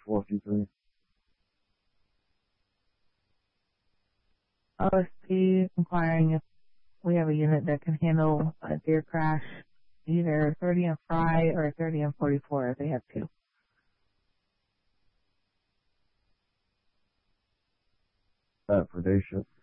453. OSP inquiring if we have a unit that can handle a deer crash, either 30 and Fry or 30 and 44 if they have two. For day shift.